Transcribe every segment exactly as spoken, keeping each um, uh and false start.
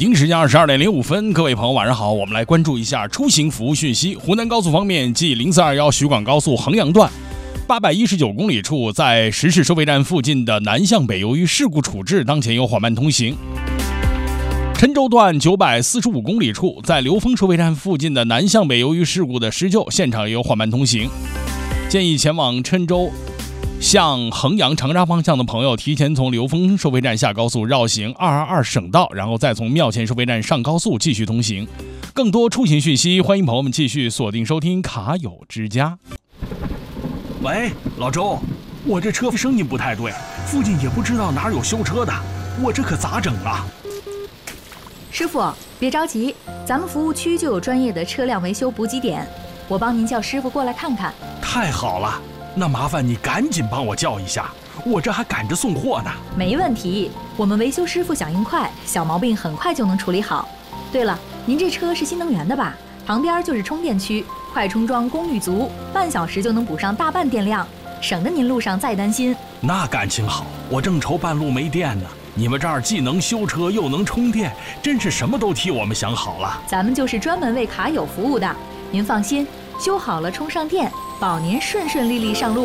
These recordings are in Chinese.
京时间二十二点零五分，各位朋友晚上好，我们来关注一下出行服务讯息。湖南高速方面，继零四二一徐广高速衡阳段八百一十九公里处，在石市收费站附近的南向北，由于事故处置，当前有缓慢通行。郴州段九百四十五公里处，在刘峰收费站附近的南向北，由于事故的施救，现场也有缓慢通行。建议前往郴州向衡阳长沙方向的朋友，提前从刘峰收费站下高速绕行二二二省道，然后再从庙前收费站上高速继续通行。更多出行讯息，欢迎朋友们继续锁定收听卡友之家。 喂，老周，我这车声音不太对，附近也不知道哪有修车的，我这可咋整啊？ 师傅，别着急，咱们服务区就有专业的车辆维修补给点，我帮您叫师傅过来看看。 太好了，那麻烦你赶紧帮我叫一下，我这还赶着送货呢。 没问题，我们维修师傅响应快，小毛病很快就能处理好。对了，您这车是新能源的吧？旁边就是充电区，快充桩功率足，半小时就能补上大半电量，省得您路上再担心。 那感情好，我正愁半路没电呢。你们这儿既能修车又能充电，真是什么都替我们想好了。 咱们就是专门为卡友服务的，您放心，修好了充上电，保您顺顺利利上路。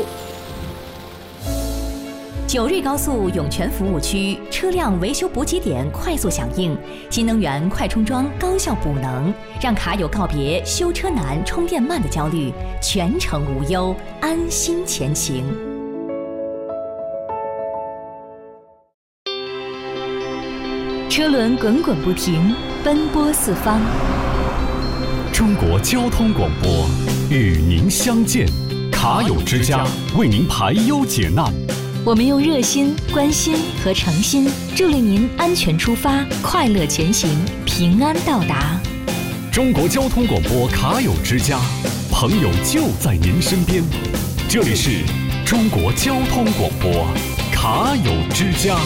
九瑞高速涌泉服务区车辆维修补给点快速响应，新能源快充桩高效补能，让卡友告别修车难、充电慢的焦虑，全程无忧，安心前行。车轮滚滚不停，奔波四方。 中国交通广播与您相见，卡友之家为您排忧解难。 我们用热心、关心和诚心，助力您安全出发，快乐前行，平安到达。 中国交通广播卡友之家，朋友就在您身边。这里是中国交通广播卡友之家。